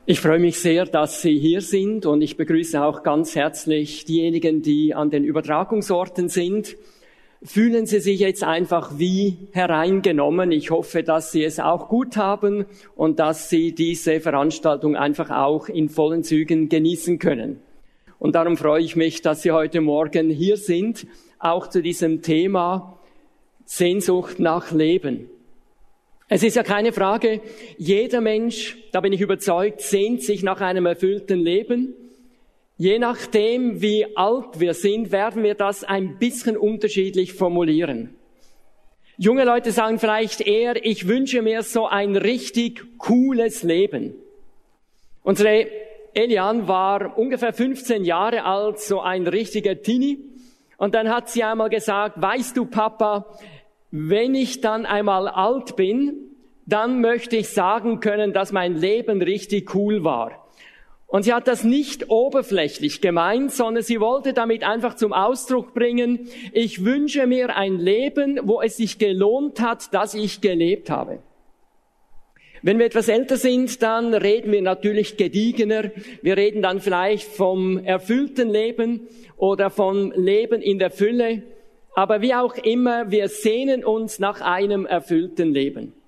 Ich freue mich sehr, dass Sie hier sind und ich begrüße auch ganz herzlich diejenigen, die an den Übertragungsorten sind. Fühlen Sie sich jetzt einfach wie hereingenommen. Ich hoffe, dass Sie es auch gut haben und dass Sie diese Veranstaltung einfach auch in vollen Zügen genießen können. Und darum freue ich mich, dass Sie heute Morgen hier sind, auch zu diesem Thema Sehnsucht nach Leben. Es ist ja keine Frage, jeder Mensch, da bin ich überzeugt, sehnt sich nach einem erfüllten Leben. Je nachdem, wie alt wir sind, werden wir das ein bisschen unterschiedlich formulieren. Junge Leute sagen vielleicht eher, ich wünsche mir so ein richtig cooles Leben. Unsere Elian war ungefähr 15 Jahre alt, so ein richtiger Teenie. Und dann hat sie einmal gesagt, weißt du Papa, wenn ich dann einmal alt bin, dann möchte ich sagen können, dass mein Leben richtig cool war. Und sie hat das nicht oberflächlich gemeint, sondern sie wollte damit einfach zum Ausdruck bringen, ich wünsche mir ein Leben, wo es sich gelohnt hat, dass ich gelebt habe. Wenn wir etwas älter sind, dann reden wir natürlich gediegener. Wir reden dann vielleicht vom erfüllten Leben oder vom Leben in der Fülle. Aber wie auch immer, wir sehnen uns nach einem erfüllten Leben.